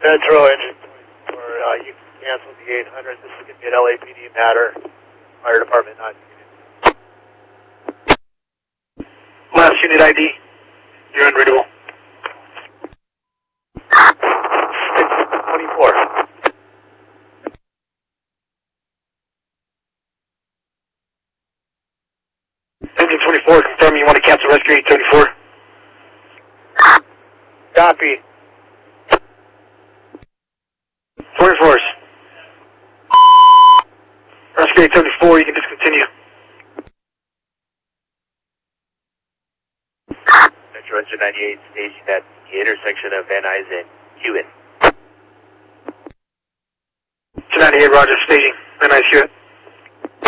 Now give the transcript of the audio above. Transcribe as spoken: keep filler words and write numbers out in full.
Metro engine twenty-four, uh, you can cancel the eight hundred. This is going to be an L A P D matter. Fire department not needed. Last unit I D. You're unreadable. twenty-four. Engine twenty-four, confirm you want to cancel rescue eight twenty-four. Copy. twenty-fours. Rescue eight seventy-four, you can discontinue. Metro Engine ninety-eight, stationed at the intersection of Van Nuys and Hewitt. two ninety-eight, roger, staging. Van Nuys, Hewitt.